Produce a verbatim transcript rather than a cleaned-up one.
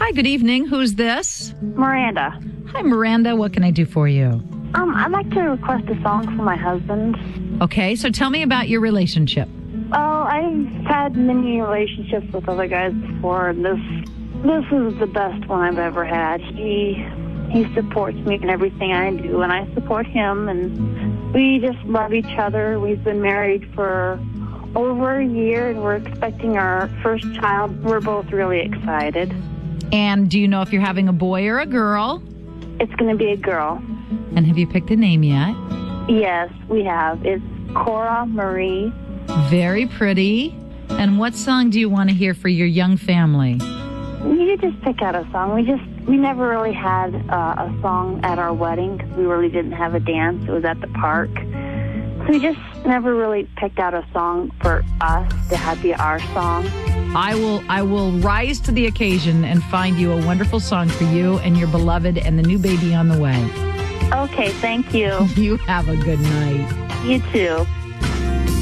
Hi, good evening. Who's this? Miranda. Hi, Miranda. What can I do for you? Um, I'd like to request a song for my husband. Okay, so tell me about your relationship. Oh, I've had many relationships with other guys before, and this this is the best one I've ever had. He he supports me in everything I do, and I support him, and we just love each other. We've been married for over a year, and we're expecting our first child. We're both really excited. And do you know if you're having a boy or a girl? It's going to be a girl. And have you picked a name yet? Yes, we have. It's Cora Marie. Very pretty. And what song do you want to hear for your young family? You just pick out a song. We just, we never really had uh, a song at our wedding because we really didn't have a dance. It was at the park. So we just never really picked out a song for us to have be our song. I will I will rise to the occasion and find you a wonderful song for you and your beloved and the new baby on the way. Okay, thank you. You have a good night. You too.